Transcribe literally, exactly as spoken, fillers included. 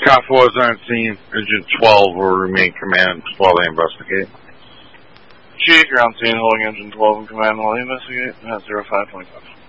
Kafua is on scene. Agent twelve will remain command while they investigate. Chief, you're on scene holding Engine twelve in command while they investigate. That's zero five twenty-five.